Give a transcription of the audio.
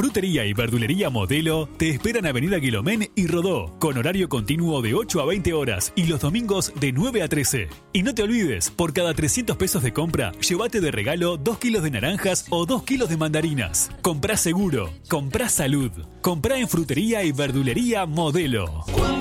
Frutería y verdulería Modelo te esperan Avenida Guilomén y Rodó, con horario continuo de 8 a 20 horas y los domingos de 9 a 13. Y no te olvides, por cada 300 pesos de compra, llévate de regalo 2 kilos de naranjas o 2 kilos de mandarinas. Comprá seguro, comprá salud, comprá en Frutería y verdulería Modelo.